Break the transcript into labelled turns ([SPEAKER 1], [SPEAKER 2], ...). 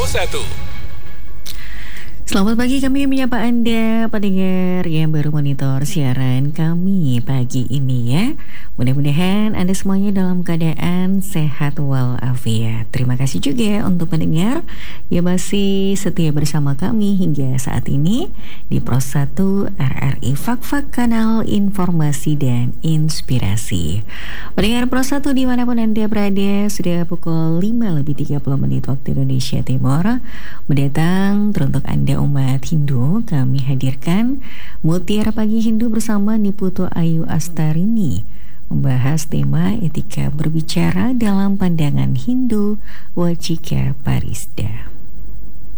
[SPEAKER 1] Pro1.
[SPEAKER 2] Selamat pagi, kami menyapa Anda pendengar yang baru monitor siaran kami pagi ini ya. Mudah-mudahan Anda semuanya dalam keadaan sehat walafiat. Terima kasih juga untuk pendengar yang masih setia bersama kami hingga saat ini di Pro1 RRI Fak-Fak, kanal informasi dan inspirasi. Pendengar Pro1 dimanapun Anda berada, sudah pukul 5:30 waktu Indonesia Timur mendatang teruntuk Anda umat Hindu, kami hadirkan Mutiara Pagi Hindu bersama Niputu Ayu Astarini membahas tema etika berbicara dalam pandangan Hindu Wajika Parisda.